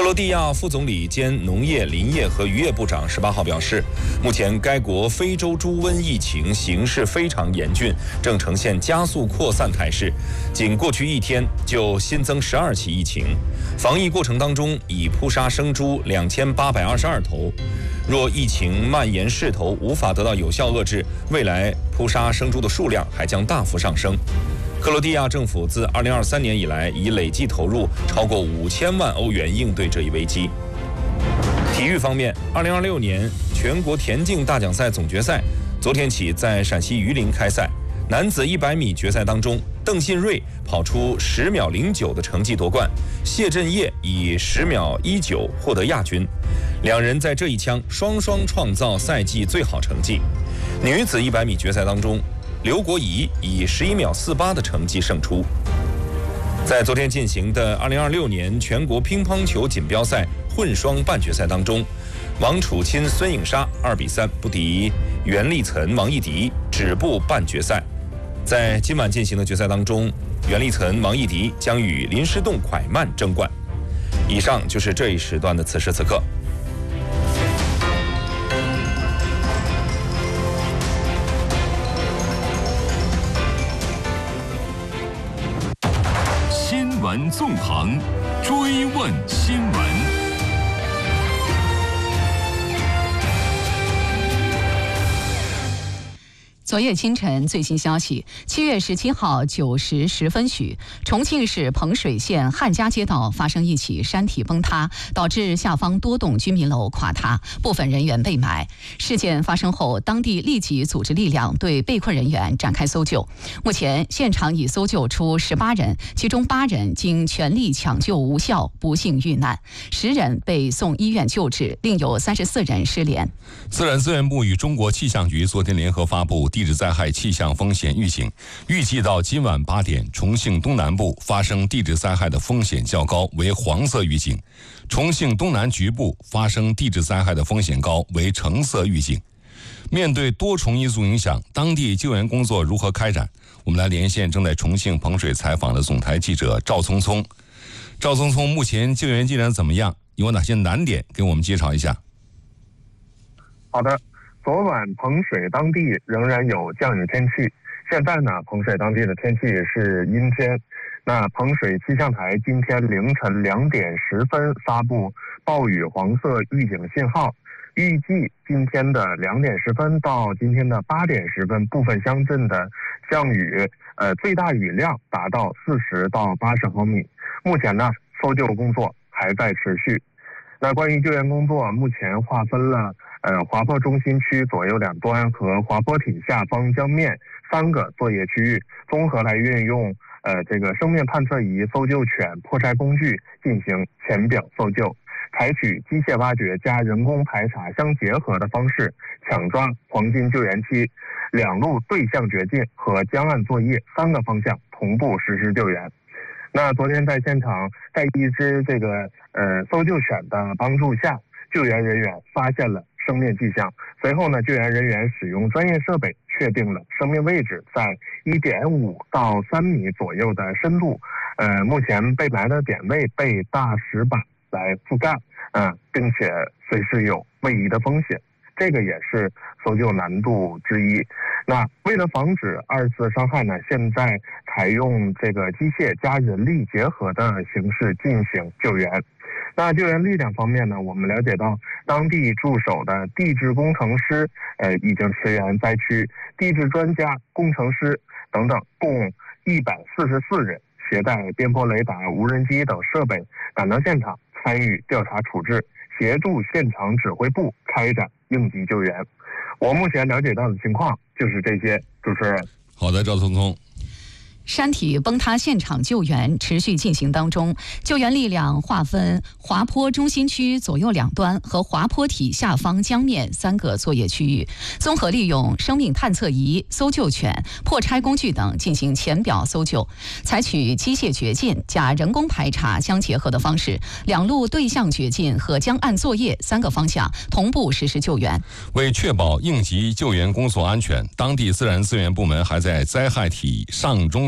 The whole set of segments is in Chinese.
克罗地亚副总理兼农业、林业和渔业部长18号表示，目前该国非洲猪瘟疫情形势非常严峻，正呈现加速扩散态势。仅过去1天就新增12起疫情，防疫过程当中已扑杀生猪2822头。若疫情蔓延势头无法得到有效遏制，未来扑杀生猪的数量还将大幅上升。克罗地亚政府自2023年以来，已累计投入超过5000万欧元应对这一危机。体育方面，2026年全国田径大奖赛总决赛昨天起在陕西榆林开赛。男子100米决赛当中，邓信瑞跑出10秒09的成绩夺冠，谢震业以10秒19获得亚军。两人在这一枪双双创造赛季最好成绩。女子100米决赛当中，刘国怡以11秒48的成绩胜出。在昨天进行的2026年全国乒乓球锦标赛混双半决赛当中，王楚钦、孙颖莎2比3不敌袁立岑、王艺迪，止步半决赛。在今晚进行的决赛当中，袁立岑、王艺迪将与林诗栋、蒯曼争冠。以上就是这一时段的此时此刻。 新闻纵横，追问新闻。 昨夜清晨，最新消息：7月17号9时10分许，重庆市彭水县汉家街道发生一起山体崩塌，导致下方多栋居民楼垮塌，部分人员被埋。事件发生后，当地立即组织力量对被困人员展开搜救。目前，现场已搜救出18人，其中8人经全力抢救无效，不幸遇难；10人被送医院救治，另有34人失联。 自然资源部与中国气象局昨天联合发布地质灾害气象风险预警，预计到今晚8点，重庆东南部发生地质灾害的风险较高，为黄色预警；重庆东南局部发生地质灾害的风险高，为橙色预警。面对多重因素影响，当地救援工作如何开展？我们来连线正在重庆彭水采访的总台记者赵聪聪。赵聪聪，目前救援进展怎么样？有哪些难点？给我们介绍一下。 好的。昨晚彭水当地仍然有降雨天气，现在呢，彭水当地的天气是阴天。那彭水气象台今天凌晨2点10分发布暴雨黄色预警信号，预计今天的2点10分到今天的8点10分，部分乡镇的降雨最大雨量达到40到80毫米。目前呢，搜救工作还在持续。那关于救援工作，目前划分了滑坡中心区左右两端和滑坡体下方江面3个作业区域，综合来运用这个生命探测仪、搜救犬、破拆工具进行浅表搜救，采取机械挖掘加人工排查相结合的方式，抢抓黄金救援期，两路对向掘进和江岸作业3个方向同步实施救援。那昨天在现场，在一只这个搜救犬的帮助下，救援人员发现了生命迹象。随后呢，救援人员使用专业设备确定了生命位置在1.5到3米左右的深度。目前被埋的点位被大石板来覆盖，并且随时有位移的风险。这个也是搜救难度之一。那为了防止2次伤害呢，现在采用这个机械加人力结合的形式进行救援。那救援力量方面呢，我们了解到当地驻守的地质工程师已经驰援灾区，地质专家、工程师等等共144人，携带边坡雷达、无人机等设备赶到现场参与调查处置，协助现场指挥部开展应急救援。我目前了解到的情况就是这些，主持人。 好的，赵聪聪。 山体崩塌现场救援持续进行当中，救援力量划分滑坡中心区左右两端和滑坡体下方江面3个作业区域，综合利用生命探测仪、搜救犬、破拆工具等进行浅表搜救，采取机械掘进加人工排查相结合的方式，两路对向掘进和江岸作业3个方向同步实施救援。 为确保应急救援工作安全，当地自然资源部门还在灾害体上中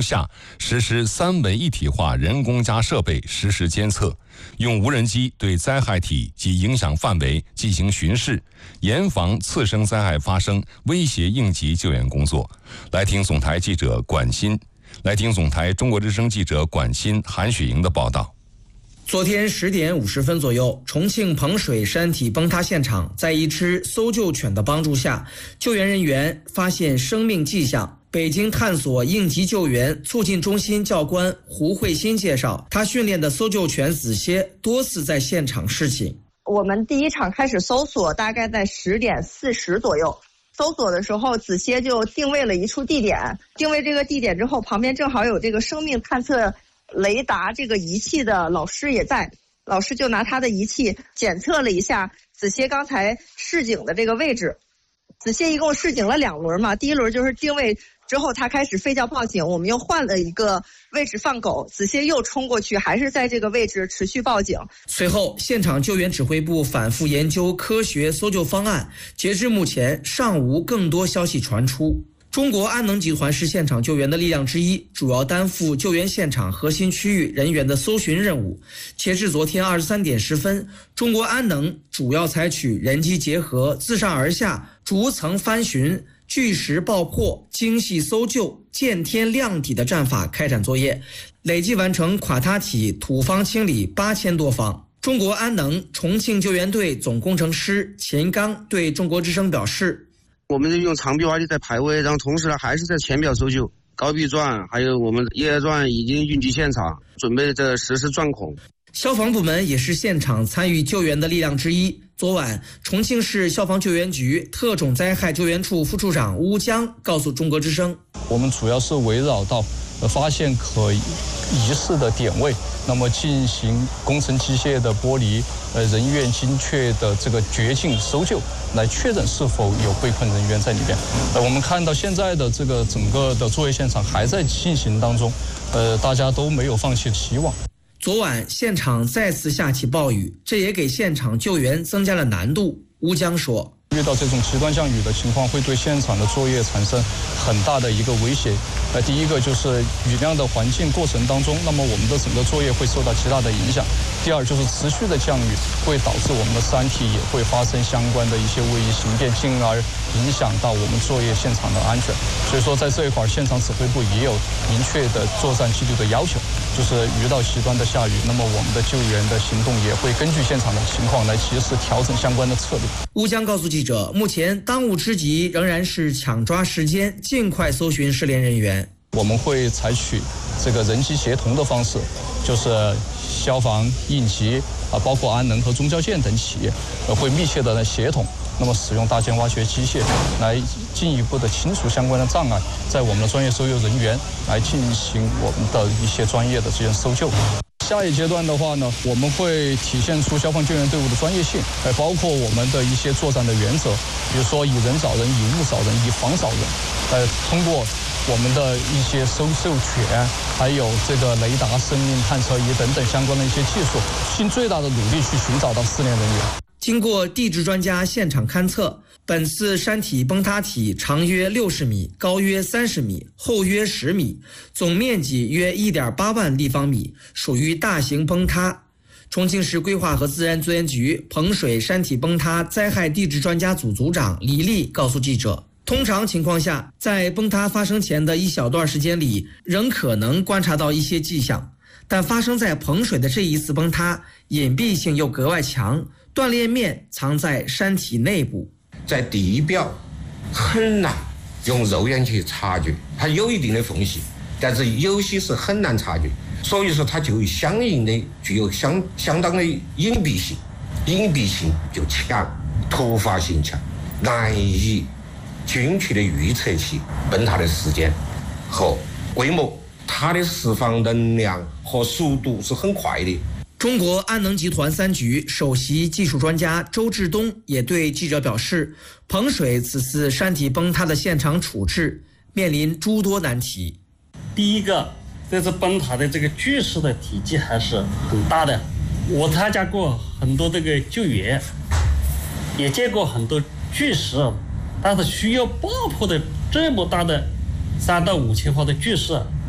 下实施3维一体化人工加设备实时监测，用无人机对灾害体及影响范围进行巡视，严防次生灾害发生，威胁应急救援工作。来听总台记者管欣，来听总台中国之声记者管欣、韩雪莹的报道。 昨天10点50分左右，重庆彭水山体崩塌现场，在一只搜救犬的帮助下，救援人员发现生命迹象。北京探索应急救援促进中心教官胡慧欣介绍，他训练的搜救犬子歇多次在现场示警。 我们第一场开始搜索，大概在10点40左右。搜索的时候，子歇就定位了一处地点。定位这个地点之后，旁边正好有这个生命探测雷达这个仪器的老师也在，老师就拿他的仪器检测了一下子歇刚才示警的这个位置。子歇一共示警了2轮嘛，第一轮就是定位之后他开始吠叫报警，我们又换了一个位置放狗，子歇又冲过去，还是在这个位置持续报警。 随后现场救援指挥部反复研究科学搜救方案，截至目前尚无更多消息传出。中国安能集团是现场救援的力量之一，主要担负救援现场核心区域人员的搜寻任务。截至昨天23点10分，中国安能主要采取人机结合、自上而下、逐层翻寻、巨石爆破、精细搜救、见天亮底的战法开展作业，累计完成垮塌体土方清理8000多方。中国安能重庆救援队总工程师秦刚对中国之声表示， 我们用长臂挖地在排位，然后同时呢还是在浅表搜救，高臂钻还有我们野钻已经运抵现场，准备着实施钻孔。 消防部门也是现场参与救援的力量之一。昨晚，重庆市消防救援局特种灾害救援处副处长乌江告诉中国之声， 我们主要是围绕到发现可疑似的点位，那么进行工程机械的剥离，人员精确的这个掘进搜救，来确认是否有被困人员在里边。我们看到现在的这个整个的作业现场还在进行当中，大家都没有放弃希望。 昨晚现场再次下起暴雨，这也给现场救援增加了难度。乌江说， 遇到这种极端降雨的情况，会对现场的作业产生很大的一个威胁。第一个就是雨量的环境过程当中，那么我们的整个作业会受到极大的影响。第二就是持续的降雨会导致我们的山体也会发生相关的一些位移形变，进而影响到我们作业现场的安全。所以说在这一块，现场指挥部也有明确的作战纪律的要求，就是遇到极端的下雨，那么我们的救援的行动也会根据现场的情况来及时调整相关的策略。 乌江告诉记者，目前当务之急仍然是抢抓时间，尽快搜寻失联人员。 我们会采取这个人机协同的方式，就是消防、应急包括安能和中交建等企业会密切的来协同，那么使用大件挖掘机械来进一步的清除相关的障碍，在我们的专业搜救人员来进行我们的一些专业的这些搜救。下一阶段的话呢，我们会体现出消防救援队伍的专业性，包括我们的一些作战的原则，比如说以人找人、以物找人、以防找人，通过我们的一些搜救犬，还有这个雷达、生命探测仪等等相关的一些技术，尽最大的努力去寻找到失联人员。 经过地质专家现场勘测，本次山体崩塌体长约60米，高约30米，厚约10米，总面积约1.8万立方米，属于大型崩塌。重庆市规划和自然资源局彭水山体崩塌灾害地质专家组组长李丽告诉记者，通常情况下，在崩塌发生前的一小段时间里，仍可能观察到一些迹象，但发生在彭水的这一次崩塌，隐蔽性又格外强，断裂面藏在山体内部， 在地表很难用肉眼去察觉，它有一定的缝隙，但是有些是很难察觉，所以说它就相应的具有相当的隐蔽性就强，突发性强，难以精确的预测其崩塌的时间和规模，它的释放能量和速度是很快的。 中国安能集团3局首席技术专家周志东也对记者表示，彭水此次山体崩塌的现场处置面临诸多难题。 第一个，这次崩塌的这个巨石的体积还是很大的，我参加过很多这个救援，也见过很多巨石，但是需要爆破的这么大的3到5千方的巨石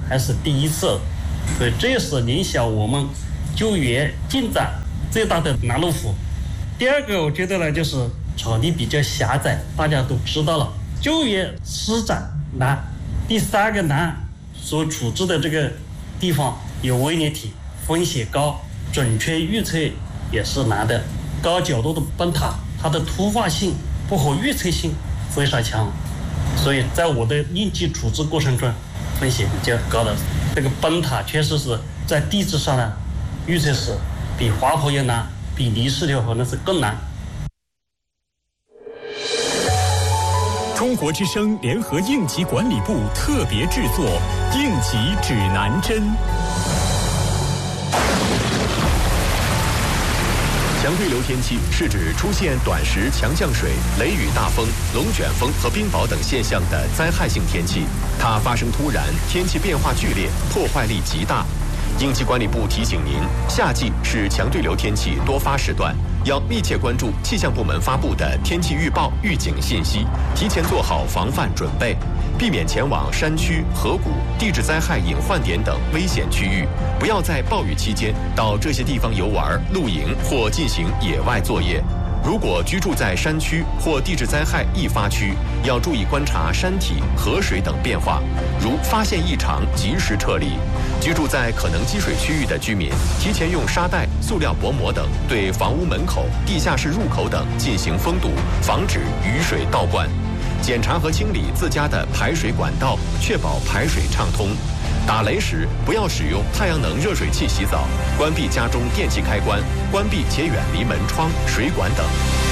还是第一次，所以这也是影响我们救援进展最大的拦路虎。第二个，我觉得呢，就是场地比较狭窄，大家都知道了，救援施展难。第三个难，所处置的这个地方有危险体，风险高，准确预测也是难的。高角度的崩塌，它的突发性、不可预测性非常强，所以在我的应急处置过程中，风险比较高的。这个崩塌确实是在地质上呢，预测是比滑坡也难，比泥石流可能是更难。 中国之声联合应急管理部特别制作《应急指南针》。 强对流天气是指出现短时强降水、雷雨大风、龙卷风和冰雹等现象的灾害性天气，它发生突然，天气变化剧烈，破坏力极大。应急管理部提醒您，夏季是强对流天气多发时段，要密切关注气象部门发布的天气预报、预警信息，提前做好防范准备，避免前往山区、河谷、地质灾害隐患点等危险区域，不要在暴雨期间到这些地方游玩、露营或进行野外作业。如果居住在山区或地质灾害易发区，要注意观察山体、河水等变化，如发现异常及时撤离。居住在可能积水区域的居民，提前用沙袋、塑料薄膜等对房屋门口、地下室入口等进行封堵，防止雨水倒灌。检查和清理自家的排水管道，确保排水畅通。打雷时不要使用太阳能热水器洗澡，关闭家中电器开关，关闭且远离门窗、水管等。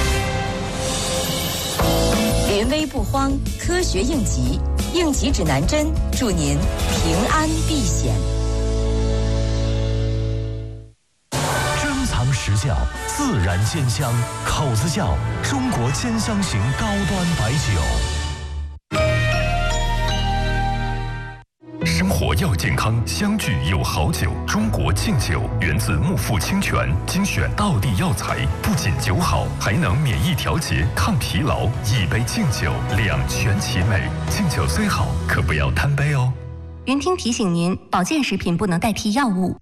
临危不慌，科学应急，应急指南针，祝您平安避险。 珍藏实窖，自然煎香，口子窖，中国煎香型高端白酒。 生活要健康，相聚有好酒。中国敬酒源自木富清泉，精选道地药材，不仅酒好，还能免疫调节、抗疲劳。一杯敬酒，两全其美。敬酒虽好，可不要贪杯哦。 云听提醒您，保健食品不能代替药物。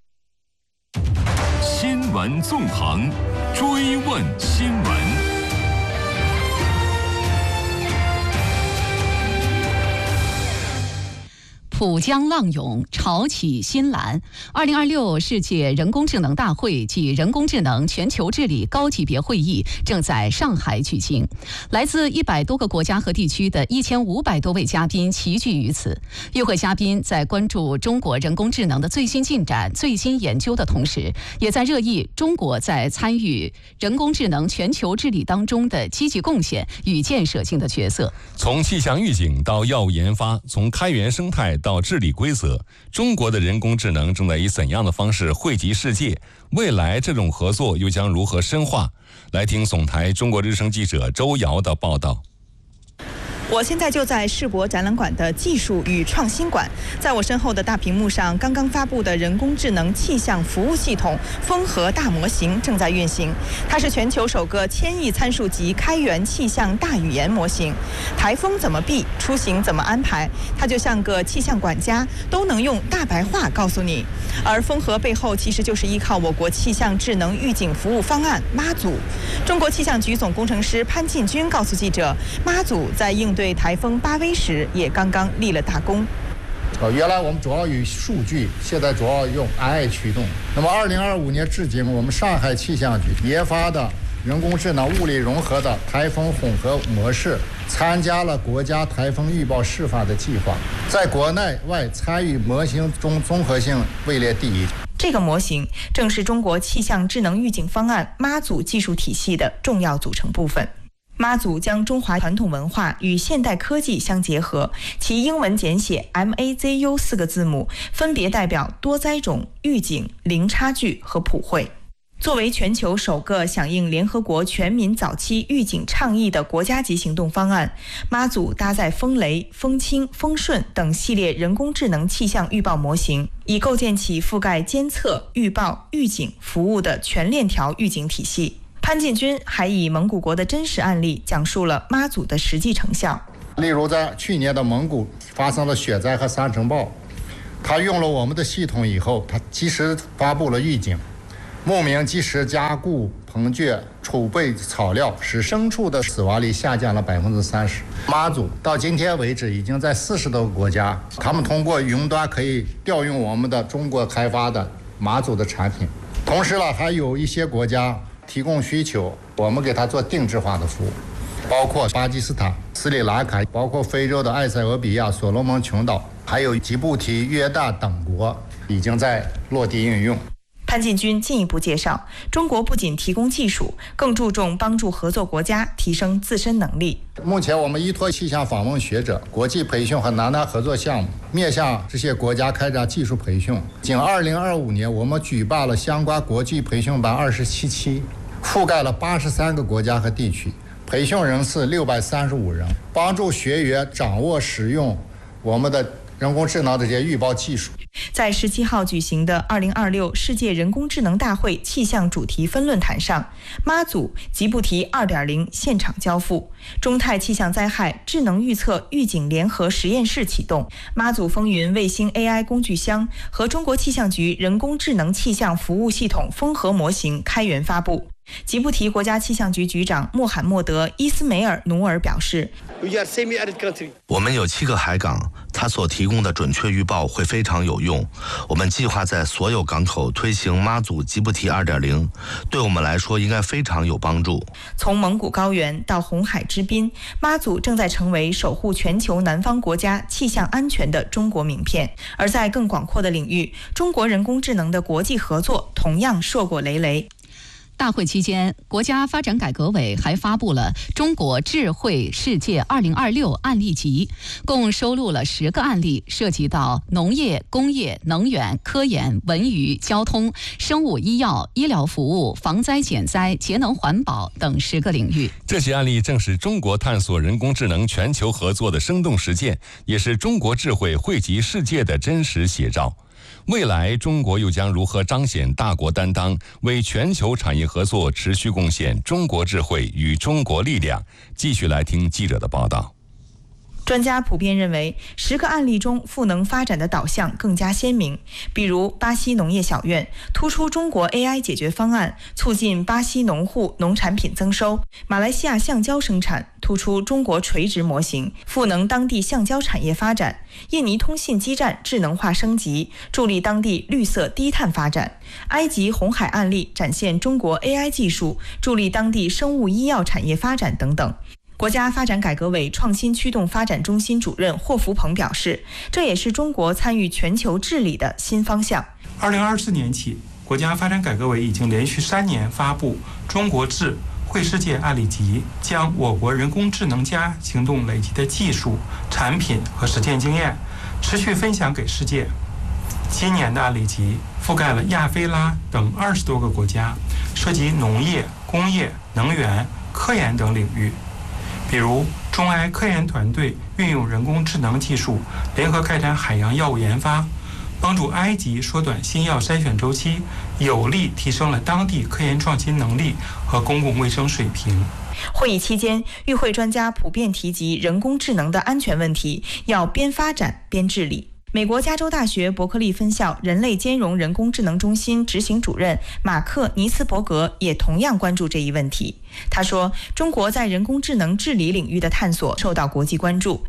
新闻纵横，追问新闻。 浦江浪涌，潮起新澜。2026世界人工智能大会暨人工智能全球治理高级别会议正在上海举行，来自100多个国家和地区的1500多位嘉宾齐聚于此。与会嘉宾在关注中国人工智能的最新进展、最新研究的同时，也在热议中国在参与人工智能全球治理当中的积极贡献与建设性的角色。 从气象预警到药物研发，从开源生态到治理规则，中国的人工智能正在以怎样的方式惠及世界？未来这种合作又将如何深化？来听总台中国之声记者周瑶的报道。 我现在就在世博展览馆的技术与创新馆，在我身后的大屏幕上，刚刚发布的人工智能气象服务系统风和大模型正在运行。它是全球首个1000亿参数级开源气象大语言模型。台风怎么避，出行怎么安排，它就像个气象管家，都能用大白话告诉你。而风和背后其实就是依靠我国气象智能预警服务方案妈祖。中国气象局总工程师潘进军告诉记者，妈祖在应对台风巴威时也刚刚立了大功。 原来我们主要以数据，现在主要用 AI 驱动。那么2025年至今，我们上海气象局研发的人工智能物理融合的台风混合模式，参加了国家台风预报示范的计划，在国内外参与模型中综合性位列第1。 这个模型正是中国气象智能预警方案妈祖技术体系的重要组成部分。妈祖将中华传统文化与现代科技相结合，其英文简写 MAZU 4个字母分别代表多灾种、预警、零差距和普惠。作为全球首个响应联合国全民早期预警倡议的国家级行动方案，妈祖搭载风雷、风清、风顺等系列人工智能气象预报模型，以构建起覆盖监测、预报、预警服务的全链条预警体系。潘进军还以蒙古国的真实案例讲述了妈祖的实际成效。 例如在去年的蒙古发生了雪灾和沙尘暴， 他用了我们的系统以后，他及时发布了预警，牧民及时加固棚圈，储备草料，使牲畜的死亡率下降了30%。妈祖到今天为止已经在40多个国家，他们通过云端可以调用我们的中国开发的妈祖的产品。同时呢，还有一些国家提供需求，我们给他做定制化的服务，包括巴基斯坦、斯里兰卡，包括非洲的埃塞俄比亚、所罗门群岛，还有吉布提、约旦等国已经在落地运用。 潘进军进一步介绍，中国不仅提供技术，更注重帮助合作国家提升自身能力。 目前我们依托气象访问学者、国际培训和南南合作项目，面向这些国家开展技术培训。仅2025年，我们举办了相关国际培训班27期，覆盖了83个国家和地区，培训人次635人，帮助学员掌握使用我们的人工智能这些预报技术。 在17号举行的2026世界人工智能大会气象主题分论坛上，妈祖吉布提 2.0 现场交付，中泰气象灾害智能预测预警联合实验室启动，妈祖风云卫星 AI 工具箱和中国气象局人工智能气象服务系统风荷模型开源发布。吉布提国家气象局局长穆罕默德·伊斯梅尔努尔表示， 我们有7个海港，它所提供的准确预报会非常有用。我们计划在所有港口推行妈祖吉布提 2.0， 对我们来说应该非常有帮助。 从蒙古高原到红海之滨，妈祖正在成为守护全球南方国家气象安全的中国名片。而在更广阔的领域，中国人工智能的国际合作同样硕果累累。 大会期间，国家发展改革委还发布了《中国智慧世界2026案例集》，共收录了10个案例，涉及到农业、工业、能源、科研、文娱、交通、生物医药、医疗服务、防灾减灾、节能环保等10个领域。 这些案例正是中国探索人工智能全球合作的生动实践，也是中国智慧惠及世界的真实写照。未来中国又将如何彰显大国担当，为全球产业合作持续贡献中国智慧与中国力量？继续来听记者的报道。 专家普遍认为，10个案例中赋能发展的导向更加鲜明。比如巴西农业小院突出中国 AI 解决方案，促进巴西农户农产品增收；马来西亚橡胶生产突出中国垂直模型，赋能当地橡胶产业发展；印尼通信基站智能化升级，助力当地绿色低碳发展；埃及红海案例展现中国 AI 技术，助力当地生物医药产业发展等等。国家发展改革委创新驱动发展中心主任霍福鹏表示，这也是中国参与全球治理的新方向。 2024年起，国家发展改革委已经连续3年发布《中国智慧世界案例集》，将我国人工智能+行动累积的技术、产品和实践经验持续分享给世界。今年的案例集覆盖了亚非拉等20多个国家，涉及农业、工业、能源、科研等领域。比如，中埃科研团队运用人工智能技术，联合开展海洋药物研发，帮助埃及缩短新药筛选周期，有力提升了当地科研创新能力和公共卫生水平。 会议期间，与会专家普遍提及人工智能的安全问题，要边发展边治理。美国加州大学伯克利分校人类兼容人工智能中心执行主任马克·尼茨伯格也同样关注这一问题。他说，中国在人工智能治理领域的探索受到国际关注。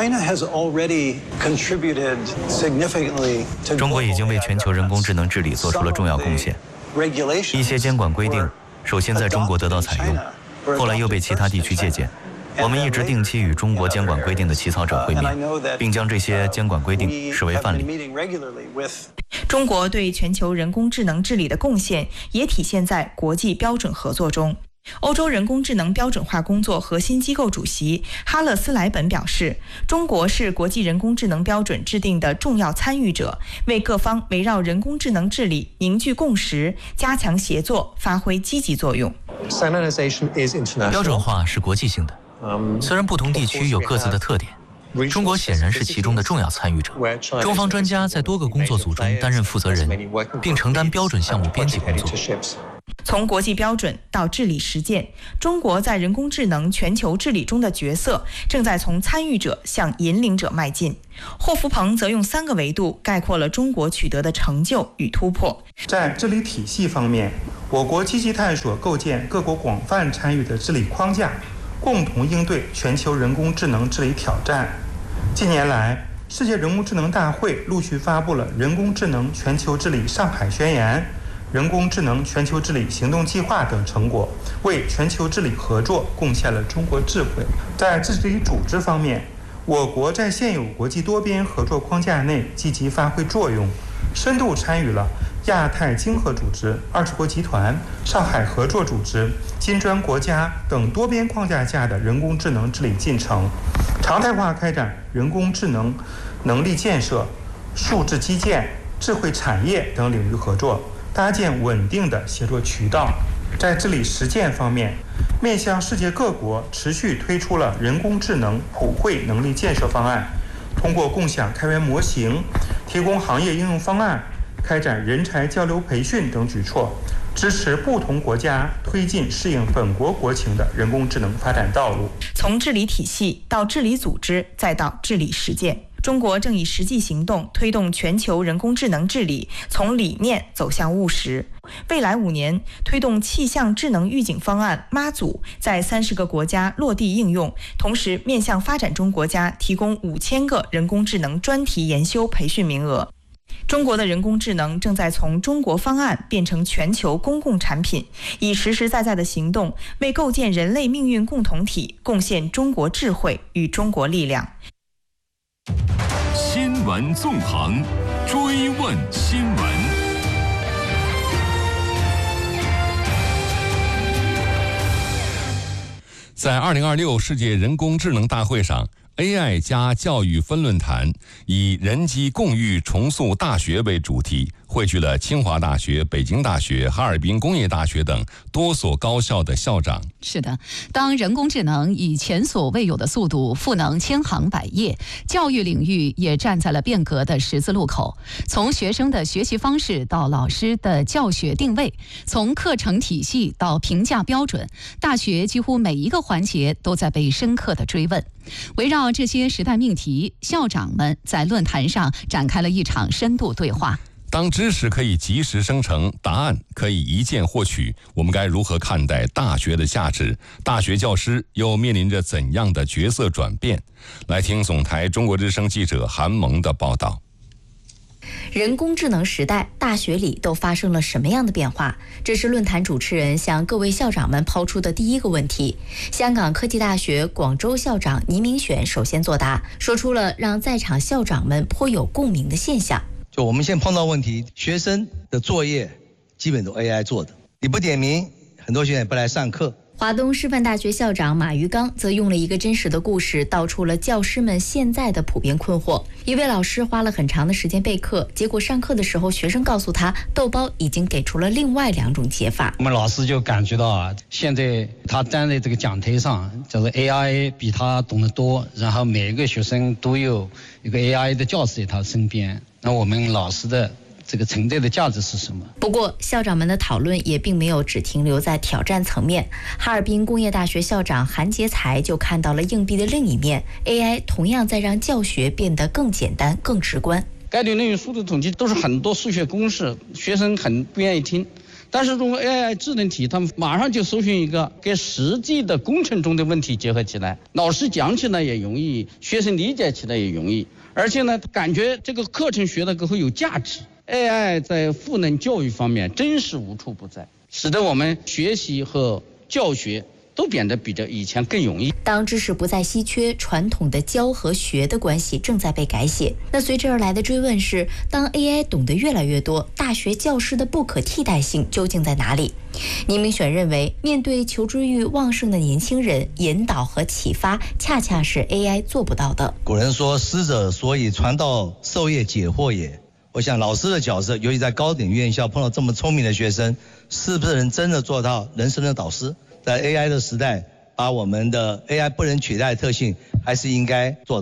中国已经为全球人工智能治理做出了重要贡献。一些监管规定首先在中国得到采用，后来又被其他地区借鉴。我们一直定期与中国监管规定的起草者会面，并将这些监管规定视为范例。 中国对全球人工智能治理的贡献也体现在国际标准合作中。欧洲人工智能标准化工作核心机构主席哈勒斯莱本表示，中国是国际人工智能标准制定的重要参与者，为各方围绕人工智能治理凝聚共识，加强协作，发挥积极作用。 标准化是国际性的，虽然不同地区有各自的特点，中国显然是其中的重要参与者。中方专家在多个工作组中担任负责人，并承担标准项目编辑工作。 从国际标准到治理实践，中国在人工智能全球治理中的角色正在从参与者向引领者迈进。霍福鹏则用3个维度概括了中国取得的成就与突破。 在治理体系方面，我国积极探索构建各国广泛参与的治理框架，共同应对全球人工智能治理挑战。近年来，世界人工智能大会陆续发布了人工智能全球治理上海宣言、人工智能全球治理行动计划等成果，为全球治理合作贡献了中国智慧。在治理组织方面，我国在现有国际多边合作框架内积极发挥作用，深度参与了亚太经合组织、20国集团、上海合作组织、金砖国家等多边框架下的人工智能治理进程，常态化开展人工智能能力建设、数字基建、智慧产业等领域合作，搭建稳定的协作渠道。在治理实践方面，面向世界各国持续推出了人工智能普惠能力建设方案，通过共享开源模型、提供行业应用方案、开展人才交流培训等举措，支持不同国家推进适应本国国情的人工智能发展道路。 从治理体系到治理组织，再到治理实践，中国正以实际行动推动全球人工智能治理从理念走向务实。未来5年，推动气象智能预警方案妈祖在30个国家落地应用，同时面向发展中国家提供5000个人工智能专题研修培训名额。中国的人工智能正在从中国方案变成全球公共产品，以实实在在的行动为构建人类命运共同体贡献中国智慧与中国力量。 新闻纵横，追问新闻。 在2026世界人工智能大会上， AI 加教育分论坛以人机共育重塑大学为主题，汇聚了清华大学、北京大学、哈尔滨工业大学等多所高校的校长。 是的，当人工智能以前所未有的速度赋能千行百业，教育领域也站在了变革的十字路口。从学生的学习方式到老师的教学定位，从课程体系到评价标准，大学几乎每一个环节都在被深刻的追问。围绕这些时代命题，校长们在论坛上展开了一场深度对话。 当知识可以及时生成，答案可以一键获取，我们该如何看待大学的价值？大学教师又面临着怎样的角色转变？来听总台中国之声记者韩萌的报道。 人工智能时代，大学里都发生了什么样的变化？这是论坛主持人向各位校长们抛出的第一个问题。香港科技大学广州校长倪明选首先作答，说出了让在场校长们颇有共鸣的现象。 就我们现在碰到问题，学生的作业基本都 AI 做的，你不点名，很多学生也不来上课。 华东师范大学校长马余刚则用了一个真实的故事道出了教师们现在的普遍困惑。一位老师花了很长的时间备课，结果上课的时候学生告诉他，豆包已经给出了另外2种解法。 我们老师就感觉到啊，现在他站在这个讲台上，就是 AI 比他懂得多，然后每一个学生都有一个 AI 的教室在他身边，那我们老师的这个存在的价值是什么？ 不过，校长们的讨论也并没有只停留在挑战层面。哈尔滨工业大学校长韩杰才就看到了硬币的另一面 ，AI 同样在让教学变得更简单、更直观。 概率论与数字统计都是很多数学公式，学生很不愿意听。但是用 AI 智能题，他们马上就搜寻一个跟实际的工程中的问题结合起来，老师讲起来也容易，学生理解起来也容易，而且呢，感觉这个课程学的会有价值。AI 在赋能教育方面真是无处不在，使得我们学习和教学都变得比以前更容易。 当知识不再稀缺，传统的教和学的关系正在被改写。那随之而来的追问是，当 AI 懂得越来越多，大学教师的不可替代性究竟在哪里？倪明选认为，面对求知欲旺盛的年轻人，引导和启发恰恰是 AI 做不到的。 古人说，师者，所以传道授业解惑也。我想老师的角色，尤其在高等院校碰到这么聪明的学生，是不是能真的做到人生的导师？在 AI 的时代，把我们的 AI 不能取代的特性还是应该做到。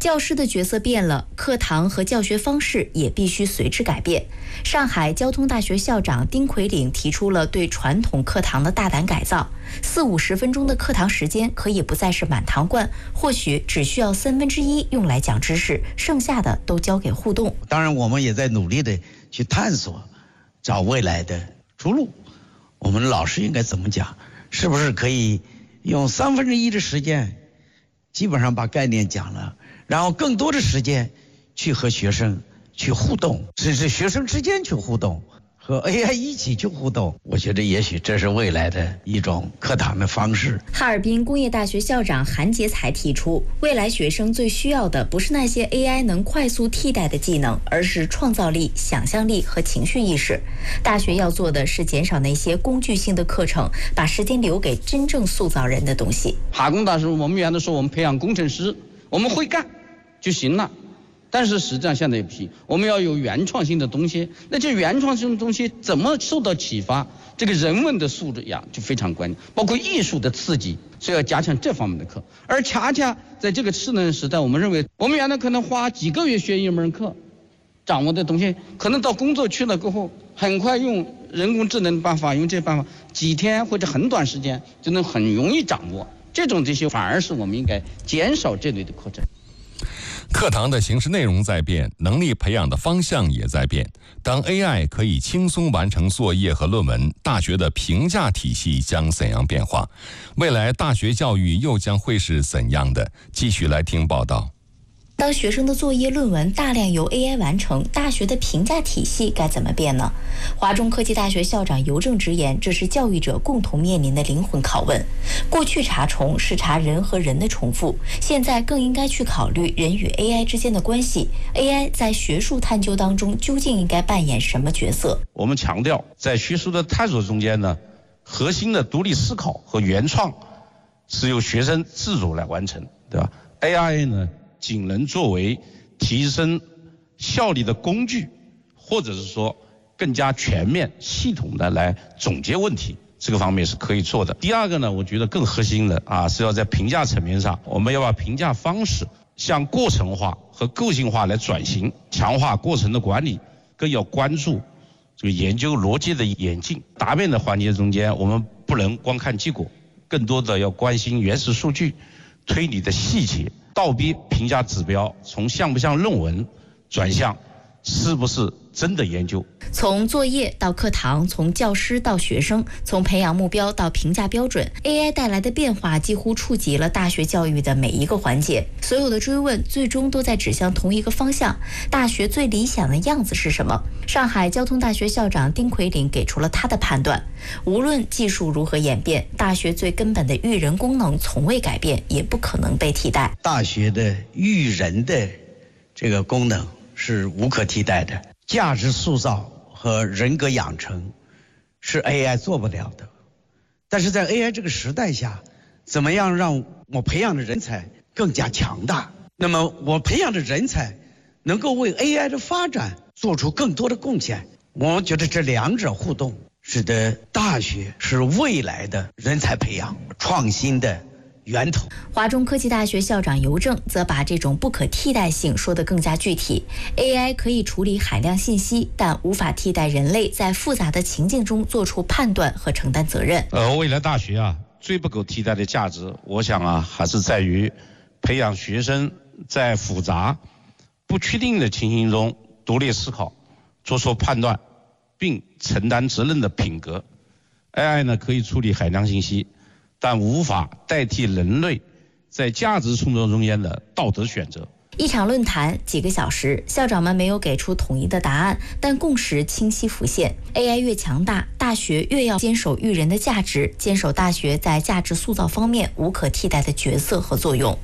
教师的角色变了，课堂和教学方式也必须随之改变。上海交通大学校长丁奎岭提出了对传统课堂的大胆改造，40-50分钟的课堂时间可以不再是满堂灌，或许只需要1/3用来讲知识，剩下的都交给互动。 当然，我们也在努力的去探索，找未来的出路。我们老师应该怎么讲？是不是可以用1/3的时间，基本上把概念讲了，然后更多的时间去和学生去互动，甚至学生之间去互动，和 AI 一起去互动。我觉得也许这是未来的一种课堂的方式。 哈尔滨工业大学校长韩杰才提出，未来学生最需要的不是那些 AI 能快速替代的技能，而是创造力、想象力和情绪意识。大学要做的是减少那些工具性的课程，把时间留给真正塑造人的东西。 哈工大师，我们原来说我们培养工程师，我们会干就行了。但是实际上现在也不行，我们要有原创性的东西。那这原创性的东西怎么受到启发？这个人文的素质呀就非常关键，包括艺术的刺激，所以要加强这方面的课。而恰恰在这个智能时代，我们认为我们原来可能花几个月学一门课，掌握的东西，可能到工作去了过后，很快用人工智能办法，用这办法，几天或者很短时间就能很容易掌握。这些反而是我们应该减少这类的课程。 课堂的形式内容在变，能力培养的方向也在变。当 AI 可以轻松完成作业和论文，大学的评价体系将怎样变化？未来大学教育又将会是怎样的？继续来听报道。 当学生的作业论文大量由 AI 完成，大学的评价体系该怎么变呢？华中科技大学校长尤正直言，这是教育者共同面临的灵魂拷问。过去查重是查人和人的重复，现在更应该去考虑人与 AI 之间的关系。AI 在学术探究当中究竟应该扮演什么角色？ 我们强调，在学术的探索中间呢，核心的独立思考和原创是由学生自主来完成，对吧 ？AI 呢，仅能作为提升效率的工具，或者是说更加全面系统的来总结问题，这个方面是可以做的。第二个呢，我觉得更核心的是要在评价层面上，我们要把评价方式向过程化和个性化来转型，强化过程的管理，更要关注这个研究逻辑的演进。答辩的环节中间，我们不能光看结果，更多的要关心原始数据、推理的细节。倒逼评价指标从像不像论文转向是不是真的研究。 从作业到课堂，从教师到学生，从培养目标到评价标准， AI 带来的变化几乎触及了大学教育的每一个环节。所有的追问最终都在指向同一个方向：大学最理想的样子是什么？上海交通大学校长丁奎岭给出了他的判断：无论技术如何演变，大学最根本的育人功能从未改变，也不可能被替代。 大学的育人的这个功能是无可替代的，价值塑造和人格养成是 AI 做不了的。但是在 AI 这个时代下，怎么样让我培养的人才更加强大？那么我培养的人才能够为 AI 的发展做出更多的贡献。我觉得这两者互动，使得大学是未来的人才培养创新的源头。 华中科技大学校长尤正则把这种不可替代性说得更加具体。AI 可以处理海量信息，但无法替代人类在复杂的情境中做出判断和承担责任。 未来大学最不可替代的价值，我想还是在于培养学生在复杂、不确定的情形中独立思考、做出判断，并承担责任的品格。AI 呢可以处理海量信息，但无法代替人类在价值冲突中间的道德选择。 一场论坛几个小时，校长们没有给出统一的答案，但共识清晰浮现。AI 越强大，大学越要坚守育人的价值，坚守大学在价值塑造方面无可替代的角色和作用。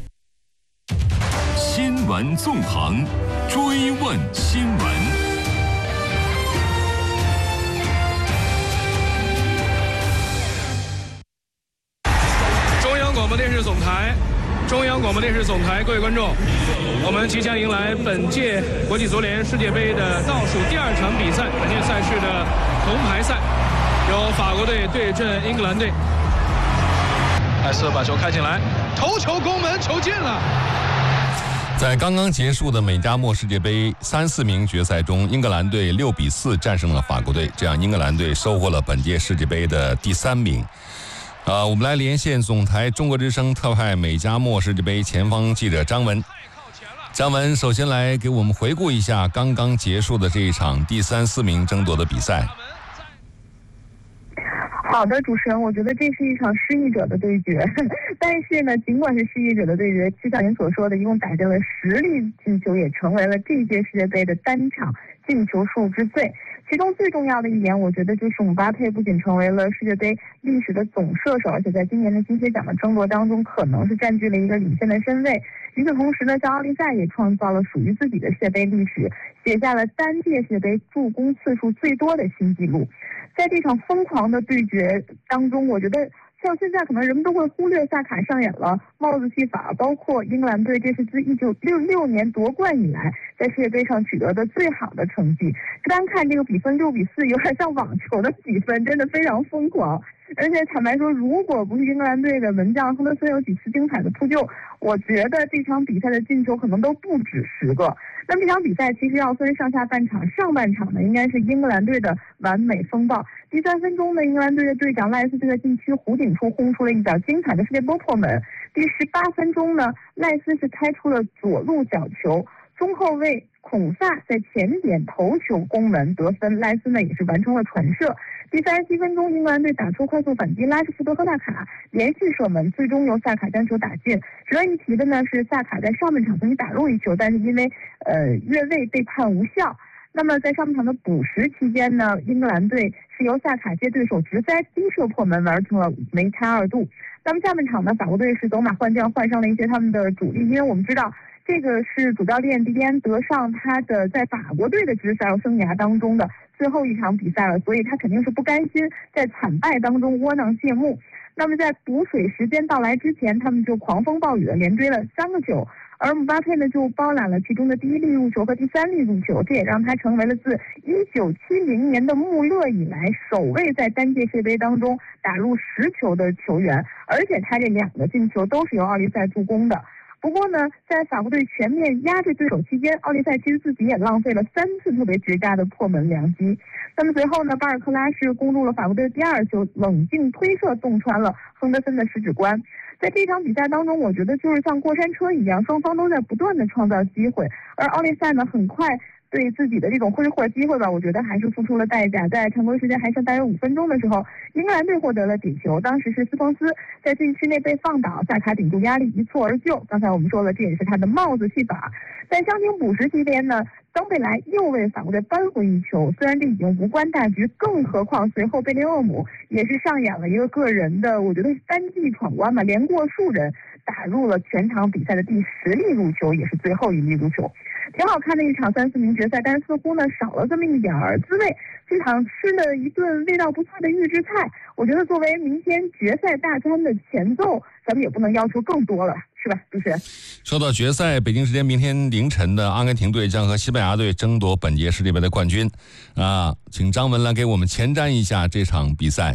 新闻纵横，追问新闻。 广播电视总台，中央广播电视总台，各位观众，我们即将迎来本届国际足联世界杯的倒数第二场比赛，本届赛事的铜牌赛，由法国队对阵英格兰队。艾斯把球开进来，头球攻门，球进了。 在刚刚结束的美加墨世界杯3、4名决赛中，英格兰队6比4战胜了法国队，这样英格兰队收获了本届世界杯的第3名。我们来连线总台中国之声特派美加墨世界杯前方记者张文。张文，首先来给我们回顾一下刚刚结束的这一场第3、4名争夺的比赛。 好的，主持人，我觉得这是一场失意者的对决，但是呢，尽管是失意者的对决，就像您所说的，一共打进了10粒进球，也成为了这届世界杯的单场进球数之最。其中最重要的一点，我觉得就是姆巴佩不仅成为了世界杯历史的总射手，而且在今年的金靴奖的争夺当中，可能是占据了一个领先的身位。与此同时呢，像奥利赛也创造了属于自己的世界杯历史，写下了单届世界杯助攻次数最多的新纪录。在这场疯狂的对决当中，我觉得像现在可能人们都会忽略萨卡上演了帽子戏法，包括英格兰队这是自1966年夺冠以来在世界杯上取得的最好的成绩。单看这个比分6比4，有点像网球的比分，真的非常疯狂。而且坦白说，如果不是英格兰队的门将亨德森有几次精彩的扑救，我觉得这场比赛的进球可能都不止10个。那么这场比赛其实要分上下半场，上半场呢应该是英格兰队的完美风暴。第3分钟呢，英格兰队的队长赖斯在禁区弧顶处轰出了一脚精彩的世界波破门。第18分钟呢，赖斯是开出了左路角球，中后卫孔萨在前点头球攻门得分，赖斯呢也是完成了传射。第37分钟，英格兰队打出快速反击，拉什福德和萨卡连续射门，最终由萨卡将球打进。值得一提的呢是，萨卡在上半场曾经打入一球，但是因为越位被判无效。那么在上半场的补时期间呢，英格兰队是由萨卡接对手直塞逼射破门，完成了梅开2度。那么下半场呢，法国队是走马换将，换上了一些他们的主力，因为我们知道这个是主教练迪迪安德尚他的在法国队的职业生涯当中的最后一场比赛了，所以他肯定是不甘心在惨败当中窝囊谢幕。那么在补水时间到来之前，他们就狂风暴雨的连追了3个球，而姆巴佩呢就包揽了其中的第1粒入球和第3粒入球，这也让他成为了自1970年的穆勒以来首位在单届世界杯当中打入10球的球员，而且他这2个进球都是由奥利赛助攻的。不过呢，在法国队全面压制对手期间，奥利赛其实自己也浪费了3次特别绝佳的破门良机。那么随后呢，巴尔克拉是攻入了法国队的第2球，冷静推射洞穿了亨德森的十指关。在这场比赛当中，我觉得就是像过山车一样，双方都在不断的创造机会，而奥利赛呢，很快对自己的这种挥霍机会吧，我觉得还是付出了代价。在常规时间还剩大约5分钟的时候，英格兰队获得了底球，当时是斯彭斯在禁区内被放倒，萨卡顶住压力一蹴而就。刚才我们说了，这也是他的帽子戏法。在伤停补时期间呢，登贝莱又为法国队扳回一球，虽然这已经无关大局，更何况随后贝林厄姆也是上演了一个个人的，我觉得是单骑闯关嘛，连过数人打入了全场比赛的第10粒入球，也是最后1粒入球。挺好看的一场3、4名决赛，但是似乎呢少了这么一点滋味。这场吃了一顿味道不错的预制菜，我觉得作为明天决赛大餐的前奏，咱们也不能要求更多了，是吧，主持人？ 说到决赛，北京时间明天凌晨的阿根廷队将和西班牙队争夺本届世界杯的冠军。请张文来给我们前瞻一下这场比赛。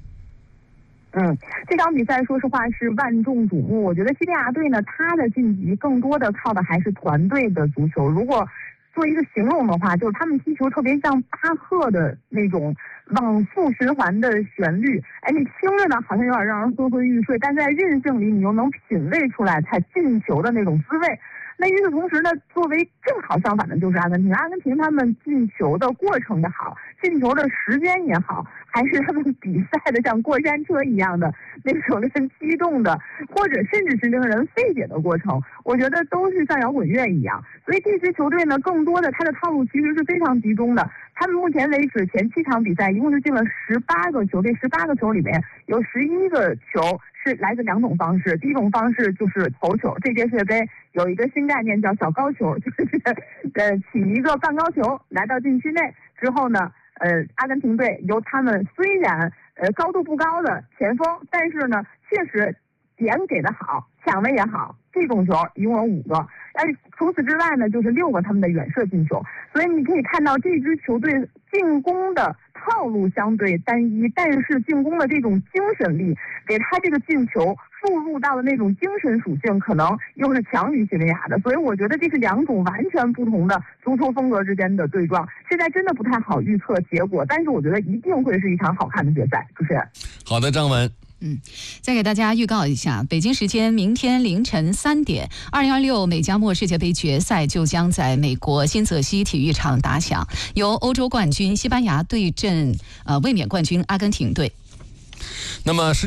这场比赛说实话是万众瞩目。我觉得西班牙队呢，他的晋级更多的靠的还是团队的足球。如果做一个形容的话，就是他们踢球特别像巴赫的那种往复循环的旋律。你听着呢好像有点让人昏昏欲睡，但在韧性里你又能品味出来才进球的那种滋味。那与此同时呢，作为正好相反的就是阿根廷。阿根廷他们进球的过程也好，进球的时间也好，还是他们比赛的像过山车一样的那种令人激动的，或者甚至是令人费解的过程，我觉得都是像摇滚乐一样。所以这支球队呢，更多的他的套路其实是非常集中的。他们目前为止前7场比赛一共就进了18个球，这18个球里面有11个球是来自2种方式。第一种方式就是头球，这届世界杯有一个新概念叫小高球，就是起一个半高球来到禁区内之后呢，阿根廷队由他们虽然高度不高的前锋，但是呢确实点给的好，抢的也好，这种球一共有5个。但是除此之外呢，就是6个他们的远射进球。所以你可以看到这支球队进攻的套路相对单一，但是进攻的这种精神力给他这个进球注入到的那种精神属性可能又是强于西班牙的，所以我觉得这是2种完全不同的足球风格之间的对撞。现在真的不太好预测结果，但是我觉得一定会是一场好看的决赛。主持人， 好的，张文。 再给大家预告一下，北京时间明天凌晨3点，2026美加墨世界杯决赛就将在美国新泽西体育场打响，由欧洲冠军西班牙对阵卫冕冠军阿根廷队。 那么